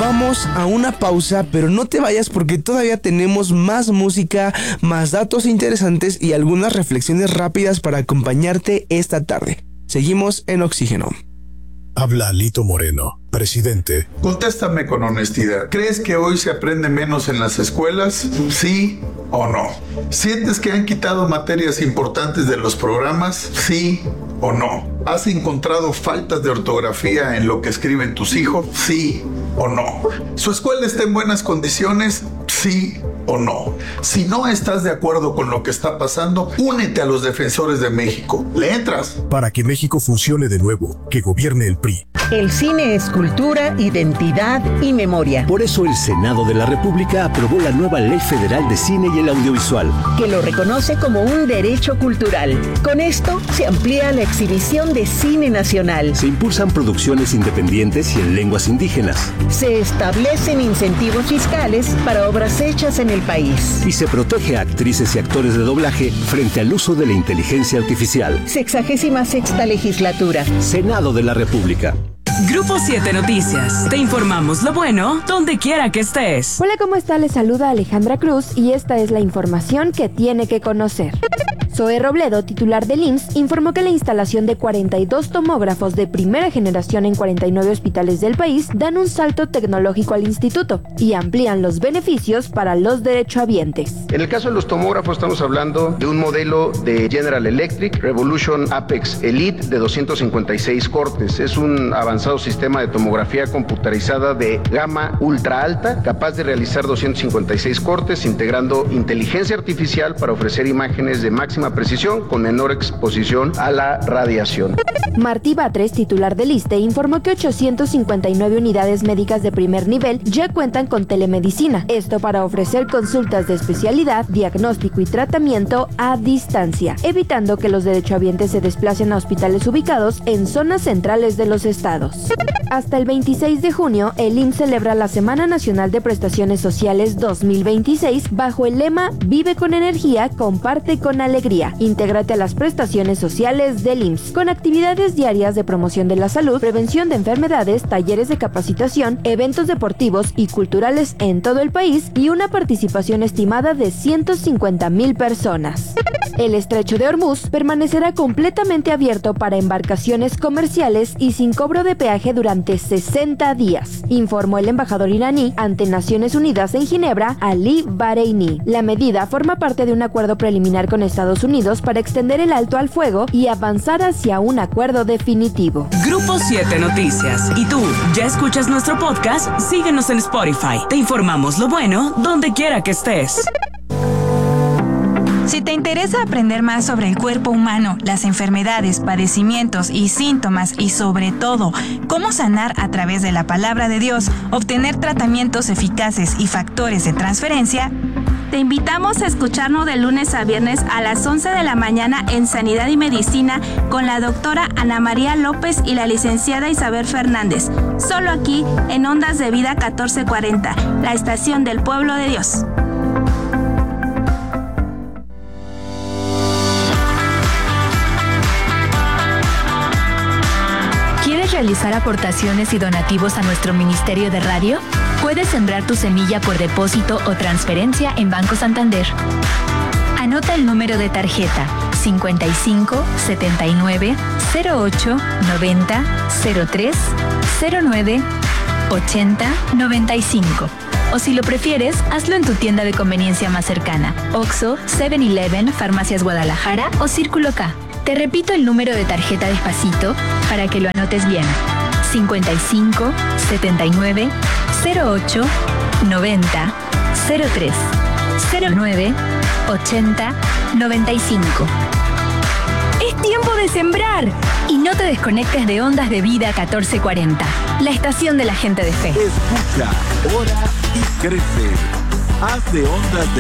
Vamos a una pausa, pero no te vayas porque todavía tenemos más música, más datos interesantes y algunas reflexiones rápidas para acompañarte esta tarde. Seguimos en Oxígeno. Habla Alito Moreno, presidente. Contéstame con honestidad. ¿Crees que hoy se aprende menos en las escuelas? ¿Sí o no? ¿Sientes que han quitado materias importantes de los programas? ¿Sí o no? ¿Has encontrado faltas de ortografía en lo que escriben tus hijos? ¿Sí o no? ¿Su escuela está en buenas condiciones? ¿Sí o no? Si no estás de acuerdo con lo que está pasando, únete a los defensores de México. ¿Le entras? Para que México funcione de nuevo, que gobierne el PRI. El cine es cultura, identidad y memoria. Por eso el Senado de la República aprobó la nueva Ley Federal de Cine y el Audiovisual, que lo reconoce como un derecho cultural. Con esto se amplía la exhibición de cine nacional. Se impulsan producciones independientes y en lenguas indígenas. Se establecen incentivos fiscales para obras hechas en el país. Y se protege a actrices y actores de doblaje frente al uso de la inteligencia artificial. 66ª legislatura. Senado de la República. Grupo 7 Noticias. Te informamos lo bueno donde quiera que estés. Hola, ¿cómo está? Les saluda Alejandra Cruz y esta es la información que tiene que conocer. Zoe Robledo, titular del IMSS, informó que la instalación de 42 tomógrafos de primera generación en 49 hospitales del país dan un salto tecnológico al instituto y amplían los beneficios para los derechohabientes. En el caso de los tomógrafos estamos hablando de un modelo de General Electric Revolution Apex Elite de 256 cortes. Es un avanzado sistema de tomografía computarizada de gama ultra alta, capaz de realizar 256 cortes, integrando inteligencia artificial para ofrecer imágenes de máxima precisión con menor exposición a la radiación. Martí Batres, titular del ISSSTE, informó que 859 unidades médicas de primer nivel ya cuentan con telemedicina. Esto para ofrecer consultas de especialidad, diagnóstico y tratamiento a distancia, evitando que los derechohabientes se desplacen a hospitales ubicados en zonas centrales de los estados. Hasta el 26 de junio, el IMSS celebra la Semana Nacional de Prestaciones Sociales 2026 bajo el lema Vive con energía, comparte con alegría. Intégrate a las prestaciones sociales del IMSS, con actividades diarias de promoción de la salud, prevención de enfermedades, talleres de capacitación, eventos deportivos y culturales en todo el país y una participación estimada de 150,000 personas. El estrecho de Hormuz permanecerá completamente abierto para embarcaciones comerciales y sin cobro de peaje durante 60 días, informó el embajador iraní ante Naciones Unidas en Ginebra, Ali Bareini. La medida forma parte de un acuerdo preliminar con Estados Unidos para extender el alto al fuego y avanzar hacia un acuerdo definitivo. Grupo 7 Noticias. ¿Y tú, ya escuchas nuestro podcast? Síguenos en Spotify. Te informamos lo bueno donde quiera que estés. Si te interesa aprender más sobre el cuerpo humano, las enfermedades, padecimientos y síntomas y sobre todo, cómo sanar a través de la palabra de Dios, obtener tratamientos eficaces y factores de transferencia, te invitamos a escucharnos de lunes a viernes a las 11 de la mañana en Sanidad y Medicina con la doctora Ana María López y la licenciada Isabel Fernández. Solo aquí en Ondas de Vida 1440, la estación del pueblo de Dios. ¿Quieres realizar aportaciones y donativos a nuestro Ministerio de Radio? Puedes sembrar tu semilla por depósito o transferencia en Banco Santander. Anota el número de tarjeta 55 79 08 90 03 09 80 95. O si lo prefieres, hazlo en tu tienda de conveniencia más cercana: Oxxo, 7-Eleven, Farmacias Guadalajara o Círculo K. Te repito el número de tarjeta despacito para que lo anotes bien: 55 79 08 90 03 09 80 95. ¡Es tiempo de sembrar! Y no te desconectes de Ondas de Vida 1440, la estación de la gente de fe. Escucha, ora y crece. Haz de Ondas de